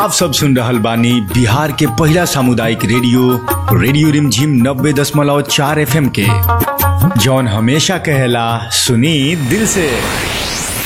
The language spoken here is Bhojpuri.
आप सब सुन रहल बानी बिहार के पहला सामुदायिक रेडियो रिमझिम 90.4 FM के, जौन हमेशा कहेला सुनी दिल से।